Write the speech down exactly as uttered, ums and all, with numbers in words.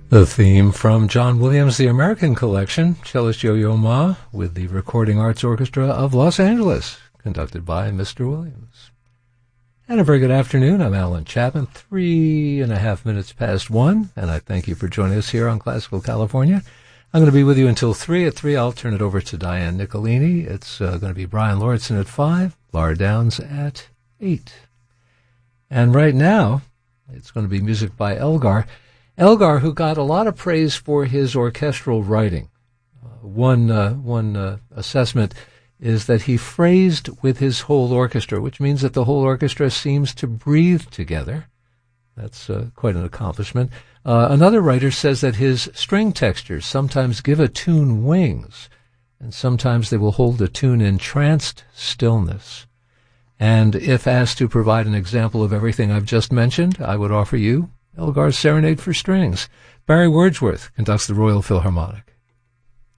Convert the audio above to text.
The theme from John Williams' The American Collection, cellist Yo-Yo Ma, with the Recording Arts Orchestra of Los Angeles, conducted by Mister Williams. And a very good afternoon. I'm Alan Chapman, three and a half minutes past one, and I thank you for joining us here on Classical California. I'm going to be with you until three. At three, I'll turn it over to Diane Nicolini. It's uh, going to be Brian Lauritsen at five, Laura Downs at eight. And right now, it's going to be music by Elgar. Elgar, who got a lot of praise for his orchestral writing. Uh, one uh, one uh, assessment is that he phrased with his whole orchestra, which means that the whole orchestra seems to breathe together. That's uh, quite an accomplishment. Uh, another writer says that his string textures sometimes give a tune wings, and sometimes they will hold a tune in tranced stillness. And if asked to provide an example of everything I've just mentioned, I would offer you Elgar's Serenade for Strings. Barry Wordsworth conducts the Royal Philharmonic.